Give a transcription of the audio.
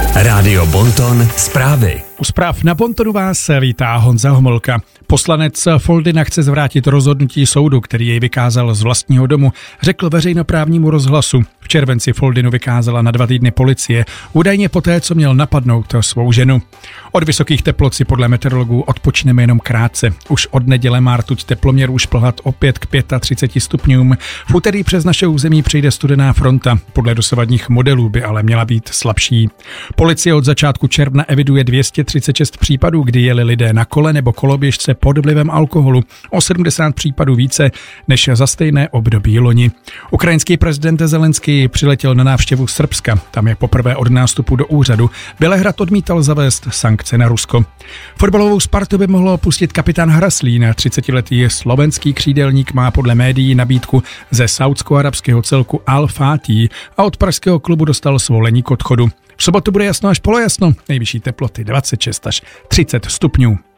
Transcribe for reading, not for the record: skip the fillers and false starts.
Rádio Bonton zprávy. U zpráv na Bontonu vás vítá Honza Homolka. Poslanec Foldyna chce zvrátit rozhodnutí soudu, který jej vykázal z vlastního domu, řekl veřejnoprávnímu rozhlasu. V červenci Foldynu vykázala na 2 týdny policie, údajně poté, co měl napadnout svou ženu. Od vysokých teplot si podle meteorologů odpočneme jenom krátce. Už od neděle má rtuť teploměr šplhat opět k 35 stupňům. V úterý přes naše území přijde studená fronta. Podle dosavadních modelů by ale měla být slabší. Policie od začátku června eviduje 236 případů, kdy jeli lidé na kole nebo koloběžce pod vlivem alkoholu. O 70 případů více než za stejné období loni. Ukrajinský prezident Zelenský přiletěl na návštěvu Srbska. Tam je poprvé od nástupu do úřadu. Bělehrad odmítal zavést sankce na Rusko. Fotbalovou Spartu by mohlo opustit kapitán Hraslín. 30letý slovenský křídelník má podle médií nabídku ze saúdsko-arabského celku Al Fatih a od pražského klubu dostal svolení k odchodu. V sobotu bude jasno až polojasno, nejvyšší teploty 26 až 30 stupňů.